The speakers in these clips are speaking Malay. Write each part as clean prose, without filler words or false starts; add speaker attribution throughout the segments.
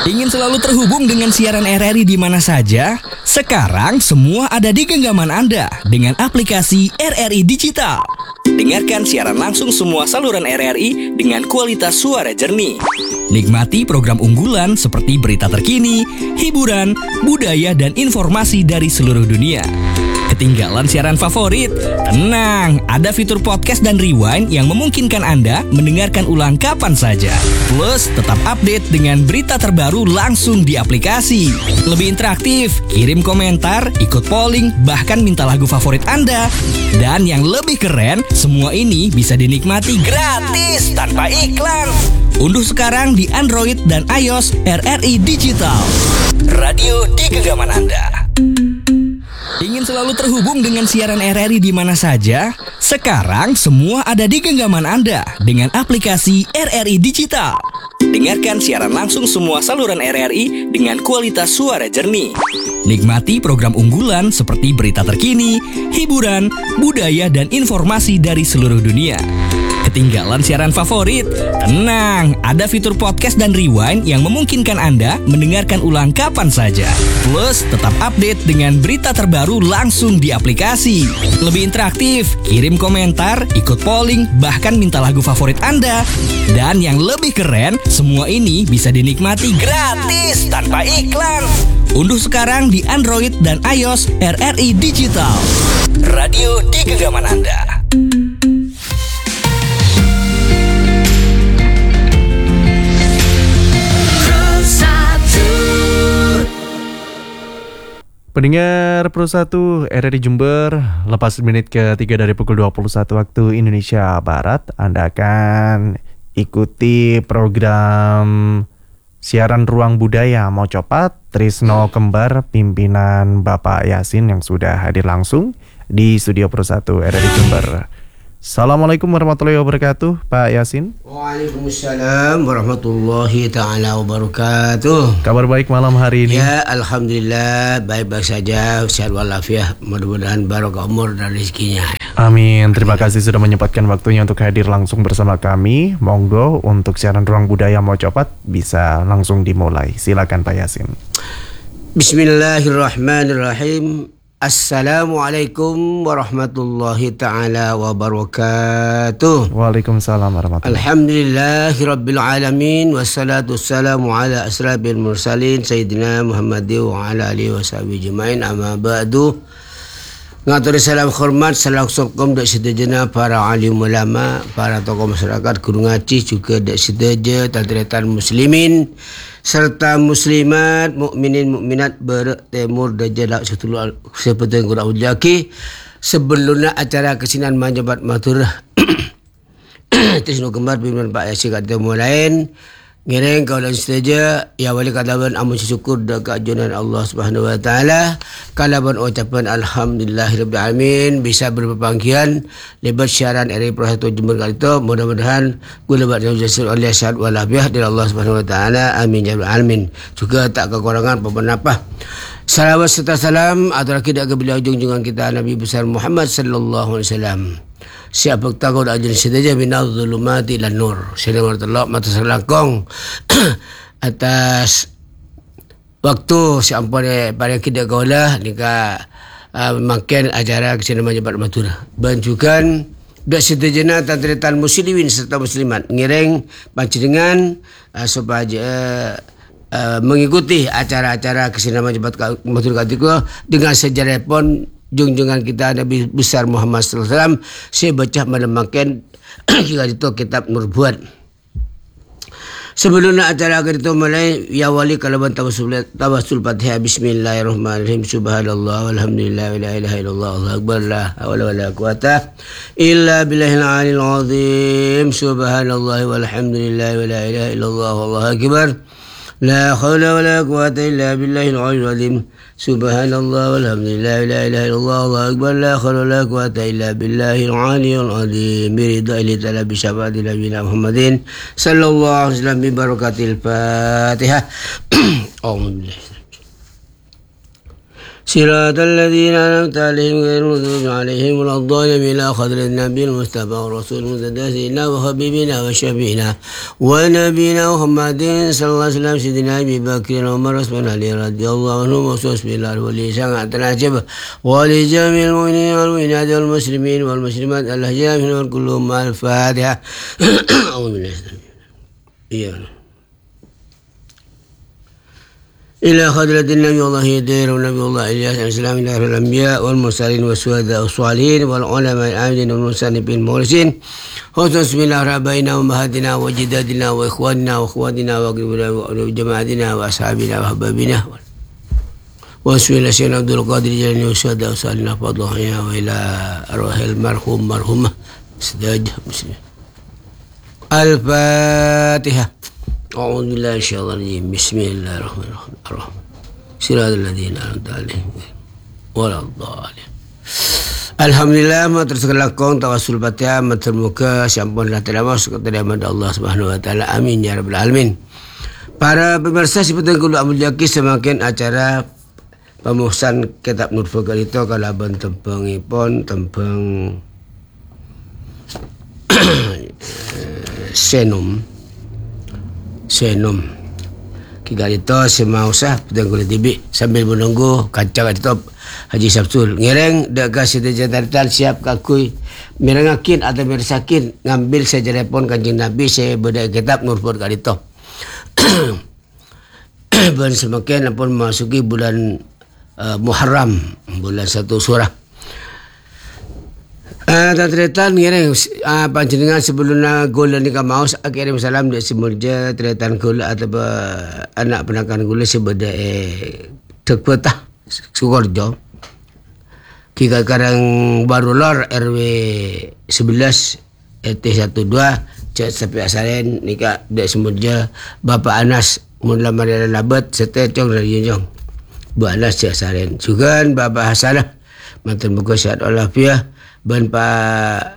Speaker 1: Ingin selalu terhubung dengan siaran RRI di mana saja? Sekarang semua ada di genggaman Anda dengan aplikasi RRI Digital. Dengarkan siaran langsung semua saluran RRI dengan kualitas suara jernih. Nikmati program unggulan seperti berita terkini, hiburan, budaya, dan informasi dari seluruh dunia. Ketinggalan siaran favorit? Tenang, ada fitur podcast dan rewind yang memungkinkan Anda mendengarkan ulang kapan saja. Plus, tetap update dengan berita terbaru langsung di aplikasi. Lebih interaktif, kirim komentar, ikut polling, bahkan minta lagu favorit Anda. Dan yang lebih keren, semua ini bisa dinikmati gratis tanpa iklan. Unduh sekarang di Android dan iOS RRI Digital. Radio di genggaman Anda. Ingin selalu terhubung dengan siaran RRI di mana saja? Sekarang semua ada di genggaman Anda dengan aplikasi RRI Digital. Dengarkan siaran langsung semua saluran RRI dengan kualitas suara jernih. Nikmati program unggulan seperti berita terkini, hiburan, budaya, dan informasi dari seluruh dunia. Ketinggalan siaran favorit? Tenang, ada fitur podcast dan rewind yang memungkinkan Anda mendengarkan ulang kapan saja. Plus, tetap update dengan berita terbaru langsung di aplikasi. Lebih interaktif, kirim komentar, ikut polling, bahkan minta lagu favorit Anda. Dan yang lebih keren, semua ini bisa dinikmati gratis tanpa iklan. Unduh sekarang di Android dan iOS RRI Digital. Radio di genggaman Anda.
Speaker 2: Pendengar Pro 1 RRI Jember, lepas menit ke-3 dari pukul 21 waktu Indonesia Barat, Anda akan ikuti program siaran Ruang Budaya Mocopat Trisno Kembar, pimpinan Bapak Yasin yang sudah hadir langsung di studio Pro 1 RRI Jember. Assalamualaikum warahmatullahi wabarakatuh, Pak Yasin.
Speaker 3: Waalaikumsalam warahmatullahi ta'ala wabarakatuh.
Speaker 2: Kabar baik malam hari ini?
Speaker 3: Ya, alhamdulillah baik-baik saja, sehat walafiat. Mudah-mudahan barokah umur dan rezekinya.
Speaker 2: Amin. Terima kasih sudah menyempatkan waktunya untuk hadir langsung bersama kami. Monggo untuk siaran Ruang Budaya Mocopat bisa langsung dimulai. Silakan Pak Yasin.
Speaker 3: Bismillahirrahmanirrahim. Assalamualaikum warahmatullahi ta'ala wabarakatuh.
Speaker 2: Waalaikumsalam warahmatullahi wabarakatuh.
Speaker 3: Alhamdulillahirabbil alamin wassalatu wassalamu ala asrafil mursalin sayyidina Muhammadin wa ala alihi washabihi ajmain, amma ba'du. Ngatur salam hormat salakum dak sedejana para alim ulama, para tokoh masyarakat, guru ngaji juga dak sedeje tadretan muslimin serta muslimat, mukminin mukminat bertemur dajalak setulur seperti yang kurang ujaki. Sebelumnya acara kesinan manjabat matur Trisno Kembar pimpinan Pak Yasin kata lain ngereng kau dan setuju ya wali kataban amun syukur dekat ajunan Allah Subhanahu wa taala kalaban ucapan alhamdulillahirabbil alamin bisa berpanggian lebat siaran RRI Pro 1 Jember kali itu. Mudah-mudahan guna buat jasad oleh sehat walafiat dari Allah Subhanahu wa taala, amin ya rabbal alamin. Juga tak kekurangan apa-apa. Salawat serta salam atas kita ke beliau junjungan kita Nabi besar Muhammad sallallahu alaihi wasallam. Siapa takut ajar sedaja minal zulumati lan nur. Saya warahmatullahi mata selangkong atas waktu siampun pada kita kaulah nika makin acara kesini majabat matur. Banjukan dak sedejana tadretan muslimin serta muslimat ngireng panjenengan supaya mengikuti acara-acara kesini majabat matur katiku dengan sejarah pun junjungan kita Nabi besar Muhammad sallallahu alaihi wasallam. Saya baca melemakan kita itu kitab Nubuat. Sebelumnya acara kita mulai ya wali kalaban tawassul Fatihah. Bismillahirrahmanirrahim. Subhanallah walhamdulillah wala ilaha illallah Allahu akbar la haula wala quwata illa billahil aliyil azim. Subhanallah walhamdulillah wala ilaha illallah Allahu akbar la haula wala quwata illa billahil aliyil azim. Subhanallah walhamdulillah la ilaha illallah Allahu akbar la haula wala quwata illa billahil aliyil azim. Biridha ila ta'ala bi syafaati nabiyina Muhammadin sallallahu alaihi wasallam bi barakatil Fatihah. صراط الذين أنعمت عليهم غير المغضوب عليهم ولا الضالين إلى خضر النبي المصطفى والرسول المتدى سيدنا وحبيبنا وشفينا ونبينا محمد صلى الله عليه وسلم سيدنا أبي بكر وعمر وعثمان علي رضي الله عنهم وصوص بالله ولي sangat تناسب ولجميع المؤمنين والمؤمنات والمسلمين والمسلمات الأحياء منهم والكلهم مع الفاتحة أعوذ بالله إلى خضرة النبي الله يدير ونبي الله إلياس عليه السلام إلى الأنبياء والمرسلين والشهداء والصالحين والعلماء العاملين والمصنفين المخلصين خصوصا بسم الله ربنا وأمهاتنا وجدادنا وإخواننا وأخواتنا وأقربنا وجماعتنا وأصحابنا وأحبابنا واسم الله سيدنا عبد القادر جلالي والشهداء والصالحين فضلنا وإلى أرواح المرحوم مرحومة سداجة مسلم. الفاتحة. أعوذ بالله من الشيطان الرجيم. بسم الله الرحمن الرحيم. صراط الذين أنعمت عليهم ولا الضالين. Alhamdulillah, matur segala kong tawasul Fatihah, matur muka sampunlah terdamas kepada Allah Subhanahu wa taala. Amin ya rabbal alamin. Para pemirsa seperti kulo amul yaki semakin acara pemusan kitab Nur Fuqar itu kalau abang tembangipun tembang Senum kita itu semua usah petang kulit tibi sambil menunggu kacang itu Haji Sabtul ngereng dak kasih jatatan siap kakui merengakin atau meresakin ngambil saja telepon Kanjeng Nabi saya beda kitab Nur Fuqar itu dan semakin pun masuki bulan Muharram bulan 1 surah tretan ngene panjenengan sebelum gula nikah mau kirim salam dari semurja tretan gula atau anak penakan gula sebeda tekpetah Sukorjo kita sekarang baru lor RW 11 RT 12 cek sampai asalen nikah dari semurja Bapak Anas mula Maria Labat setetong dari Jong Bu Anas cek asalen juga Bapak Hasanah mantan buku sehat walafiat ban Pak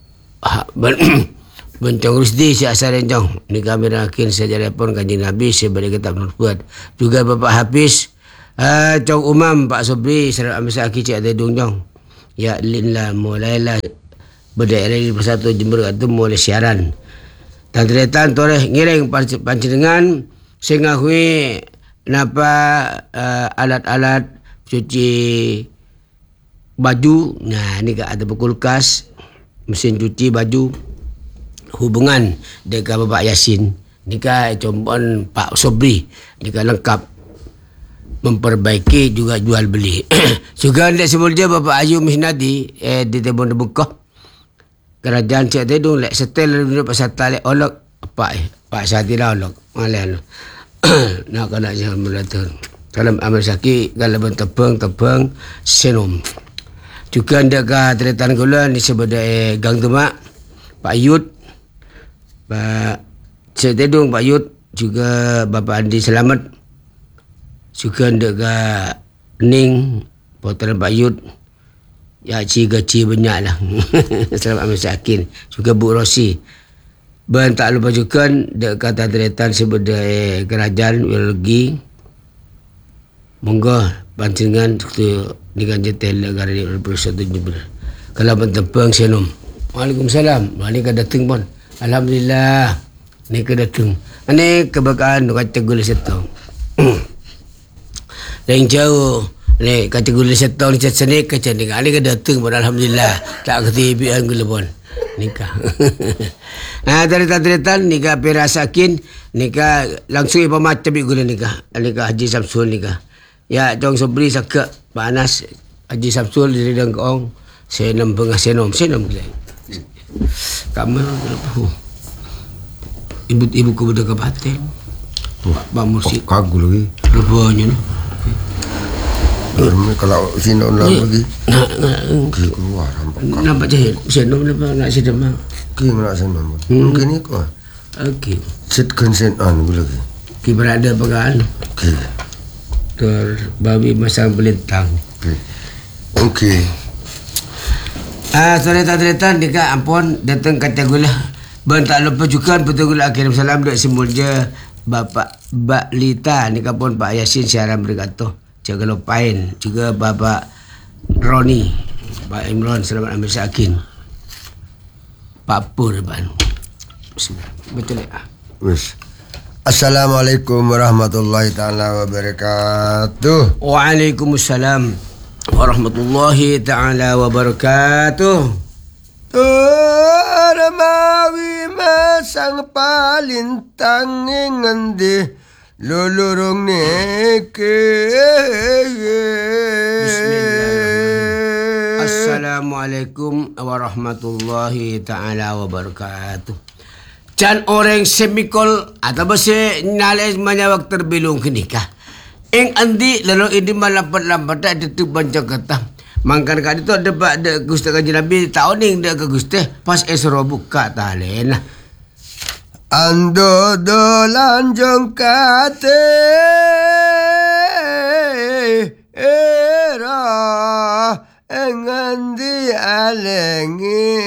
Speaker 3: ban Cong Rusdi si asal Cong ni kami rakin saja telepon Kanjeng Nabi sebagai kitab Nur Fuad juga Bapak Hafiz Cong Umam Pak Sobri Sarat Amsa Aki Cik Adedung Cong ya linlah mulailah berdaerah di Persatu Jember itu mulai siaran dan tretan toreh ngireng panjenengan sing ngakui napa alat-alat cuci baju, nah ni ada kulkas, mesin cuci baju, hubungan dengan Bapak Yasin, ni compon Pak Sobri, ni lengkap memperbaiki juga jual beli. Juga tidak semulja Bapak Ayu Misnadi di Tebon Bukoh kerajaan Cik Tedung lek setel duduk pasal talek olok Pak Satira olok malah nak kena jangan melatur. Salam amal saki kalau tebang senum. Juga dekat tretan gula ni sebagai Gang Demak Pak Yud Pak Cik Tedung Pak Yud juga Bapak Andi Selamat juga dekat Ning Poteran Pak Yud ya gaji banyak lah Selamat Amin Sakin juga Bu Rosi dan tak lupa juga dekat tretan sebagai kerajaan Wilogi monggo pancingan dengan jetel negara di Persatu Jember. Kalau pentempang senum. Waalaikumsalam. Ni ka datang pun. Alhamdulillah. Ni ka datang. Ani kebakaan kata gula setong. Yang jauh ni kata gula setong ni sini ke cending. Ani ka datang pun alhamdulillah. Tak ketibian gula pun. Nikah. Taritan nikah perasakin nikah langsung ipa macam gula nikah. Nikah Haji Samsul nikah. Ya, Cong Sobri sakak Pak Anas Haji Samsul dari Dangkong senam pengah senam gila kamar ibu ku beda kabupaten Pak Mursyid
Speaker 4: kagul lagi
Speaker 3: rupanya
Speaker 4: kalau senam lagi keluar
Speaker 3: nampak je senam nak senam
Speaker 4: nak senam mungkin ni kau
Speaker 3: okey
Speaker 4: setkan senam lagi
Speaker 3: berada pegaan babi masang belintang.
Speaker 4: Okey.
Speaker 3: Tretan dekat ampun datang kata gula. Ben tak lupa juga betul gula kirim salam dak semulja Bapak Lita ni kapun Pak Yasin siaran berkata. Cik Gelopain, juga Bapak Roni, Pak Imran Selamat Amir Syakin, Pak Pur, Pak. Betul ya?
Speaker 4: Wis. Assalamualaikum warahmatullahi taala wabarakatuh.
Speaker 3: Waalaikumsalam warahmatullahi taala wabarakatuh.
Speaker 4: Turamawi masang palintang ngendi lulurung neke.
Speaker 3: Bismillahirrahmanirrahim. Assalamualaikum warahmatullahi taala wabarakatuh. Can orang semikol atau basi nales manyawak terbilung kenikah. Eng andi lalu ini malampat-lampat ada tu banyak kata. Mangkan kat itu ada pak de Gusti Kanjeng Nabi tahun ning de ke Gusti pas esro buka talena.
Speaker 4: Ando dolan jongkate era engandi alengi